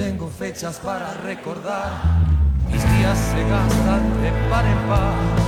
tengo fechas para recordar. Mis días se gastan de par en par.